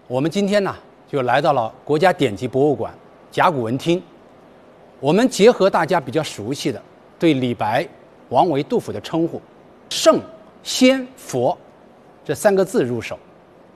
我们今天呢就来到了国家典籍博物馆甲骨文厅，我们结合大家比较熟悉的对李白、王维、杜甫的称呼，圣、仙、佛这三个字入手。